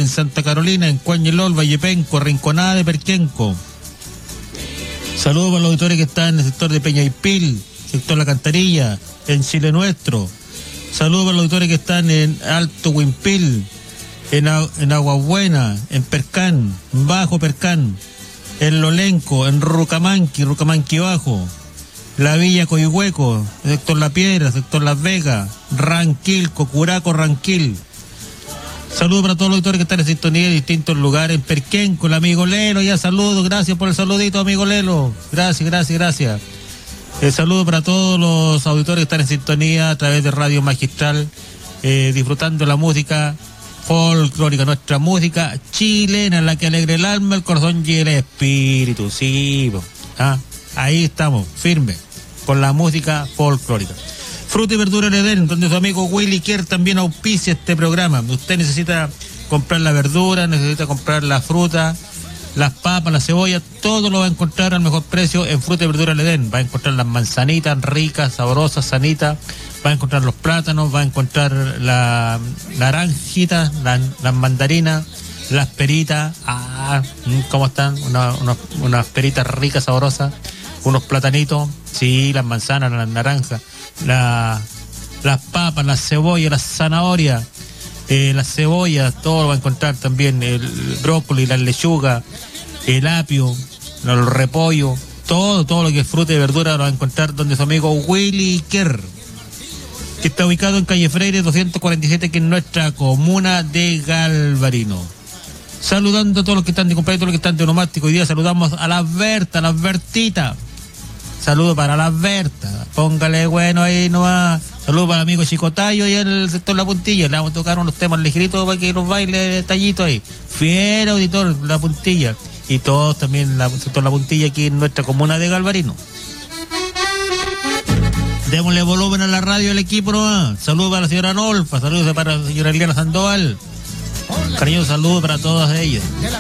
en Santa Carolina, en Cuañelol, Vallepenco, Rinconada de Perquenco. Saludos para los auditores que están en el sector de Peñaipil, sector La Cantarilla, en Chile Nuestro. Saludos para los auditores que están en Alto Huimpil, en Aguabuena, en Percán, Bajo Percán, en Lolenco, en Rucamanqui Bajo, la Villa Coihueco, sector La Piedra, sector Las Vegas, Ranquil, Cocuraco, Ranquil. Saludos para todos los auditores que están en sintonía en distintos lugares, en Perquenco, el amigo Lelo, ya saludos, gracias por el saludito, amigo Lelo, gracias. El saludo para todos los auditores que están en sintonía a través de Radio Magistral, disfrutando la música folclórica, nuestra música chilena, la que alegra el alma, el corazón y el espíritu. Sí, ahí estamos, firme, con la música folclórica. Fruta y verdura en Edén, donde su amigo Willy Kier también auspicia este programa. Usted necesita comprar la verdura, necesita comprar la fruta, las papas, la cebolla, todo lo va a encontrar al mejor precio en Fruta y Verdura del Edén. Va a encontrar las manzanitas ricas, sabrosas, sanitas, va a encontrar los plátanos, va a encontrar la naranjita, las mandarinas, las peritas, ¿cómo están? Unas peritas ricas, sabrosas, unos platanitos, sí, las manzanas, las naranjas, las papas, las cebollas, las zanahorias, las cebollas, todo lo va a encontrar también, el brócoli, las lechugas, el apio, el repollo, todo lo que es fruta y verdura lo va a encontrar donde su amigo Willy Kerr, que está ubicado en calle Freire 247, que es nuestra comuna de Galvarino. Saludando a todos los que están de cumpleaños, todos los que están de onomástico. Hoy día saludamos a las Bertitas. Saludos para las Bertas. Póngale bueno ahí nomás. Saludos para el amigo Chicotayo y el sector La Puntilla. Le vamos a tocar unos temas ligeritos para que los baile tallito ahí. Fiel auditor, La Puntilla. Y todos también el sector La Puntilla aquí en nuestra comuna de Galvarino. Démosle volumen a la radio del equipo nomás. Saludos para la señora Nolfa. Saludos para la señora Eliana Sandoval. Cariñoso saludo para todas ellas.